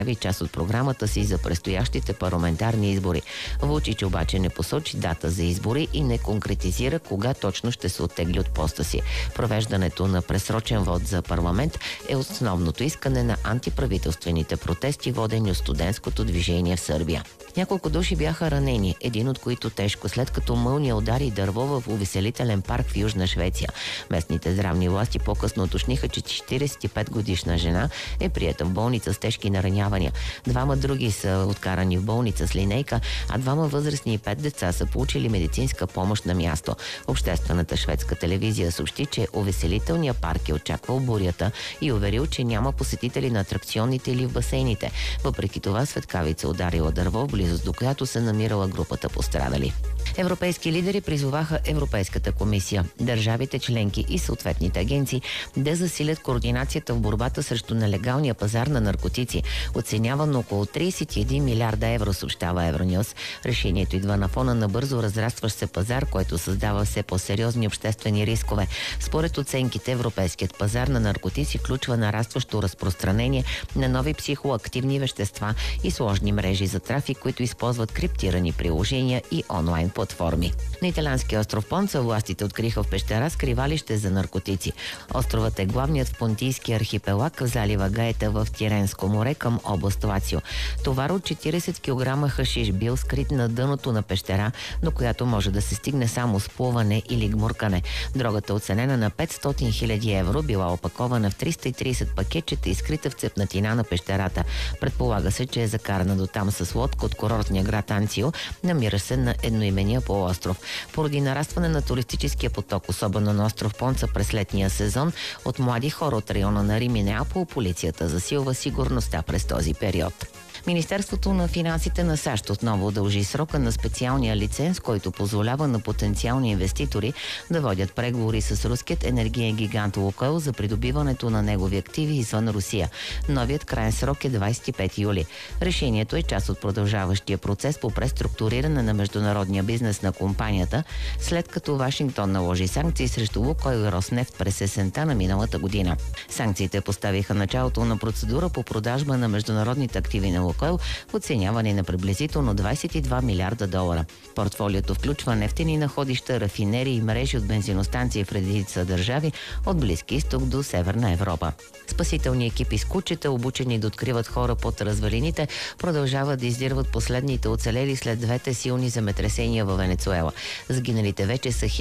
част от програмата си за предстоящите парламентарни избори. Вучич обаче не посочи дата за избори и не конкретизира кога точно ще се оттегли от поста си. Провеждането на пресрочен вод за парламент е основното искане на антиправителствените протести, водени от студентското движение в Сърбия. Няколко души бяха ранени, един от които тежко, след като мълния удари дърво в увеселителен парк в Южна Швеция. Местните здравни власти по-късно уточниха, че 45-годишна жена е приета в болница с тежки наранявания. Двама други са откарани в болница с линейка, а двама възрастни и 5 деца са получили медицинска помощ на място. Обществената шведска телевизия съобщи, че увеселителният парк е очаквал бурята и уверил, че няма посетители на атракционите или в басейните. Въпреки това светкавица ударила дърво, близост до която се намирала групата пострадали. Европейски лидери призоваха Европейската комисия, държавите членки и съответните агенции да засилят координацията в борбата срещу нелегалния пазар на наркотици, оценяван на около 31 милиарда евро, съобщава Евронюс. Решението идва на фона на бързо разрастващ се пазар, който създава все по-сериозни обществени рискове. Според оценките, европейският пазар на наркотици включва нарастващо разпространение на нови психоактивни вещества и сложни мрежи за трафик, които използват криптирани приложения и онлайн платформи. На италианския остров Понца властите откриха в пещера скривалище за наркотици. Островът е главният в Понтийския архипелаг в залива Гаета в Тиренско море към област Лацио. Товар от 40 кг хашиш бил скрит на дъното на пещера, до която може да се стигне само с плуване или гмуркане. Дрогата, оценена на 500 000 евро, била опакована в 330 пакетчета и скрита в цепнатина на пещерата. Предполага се, че е закарана до там с лодка от курортния град Анцио, намира се на едноимения полуостров. Поради нарастване на туристическия поток, особено на остров Понца през летния сезон, от млади хора от района на Рим и Неапол, полицията засилва сигурността през този период. Министерството на финансите на САЩ отново удължи срока на специалния лиценз, който позволява на потенциални инвеститори да водят преговори с руският енергиен гигант Лукойл за придобиването на негови активи извън Русия. Новият краен срок е 25 юли. Решението е част от продължаващия процес по преструктуриране на международния бизнес на компанията, след като Вашингтон наложи санкции срещу Лукойл и Роснефт през есента на миналата година. Санкциите поставиха началото на процедура по продажба на международните активи на Лукойл, оценяване на приблизително 22 милиарда долара. Портфолиото включва нефтени находища, рафинерии и мрежи от бензиностанции в редица държави от Близки изток до Северна Европа. Спасителни екипи с кучета, обучени да откриват хора под развалините, продължават да издирват последните оцелели след двете силни земетресения във Венецуела. Загиналите вече са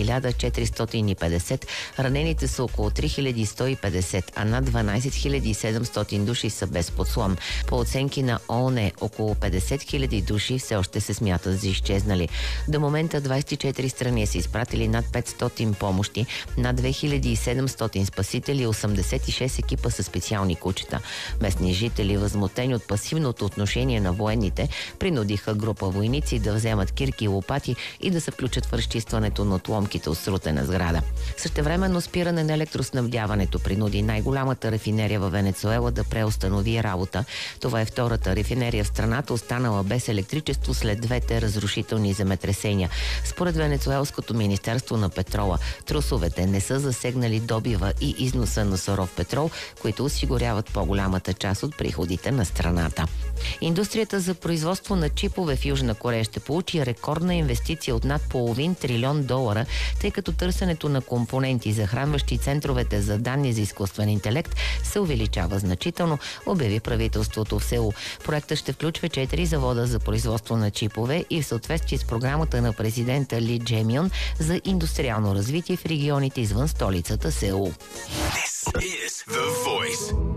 1450, ранените са около 3150, а над 12700 души са без подслон. По оценки на ООН, около 50 000 души все още се смятат за изчезнали. До момента 24 страни са изпратили над 500 помощи, над 2700 спасители и 86 екипа със специални кучета. Местни жители, възмутени от пасивното отношение на военните, принудиха група войници да вземат кирки и лопати и да се включат в разчистването на отломките от срутена сграда. Същевременно спиране на електроснабдяването принуди най-голямата рафинерия във Венецуела да преустанови работа. Това е втората рафинерия в страната, останала без електричество след двете разрушителни земетресения. Според Венецуелското министерство на петрола, трусовете не са засегнали добива и износа на суров петрол, които осигуряват по-голямата част от приходите на страната. Индустрията за производство на чипове в Южна Корея ще получи рекордна инвестиция от над $500 милиона, тъй като търсенето на компоненти, захранващи центровете за данни за изкуствен интелект, се увеличава значително, обяви правителството в Сеул. Проектът ще включва 4 завода за производство на чипове и в съответствие с програмата на президента Ли Джемион за индустриално развитие в регионите извън столицата Сеул. This is The Voice.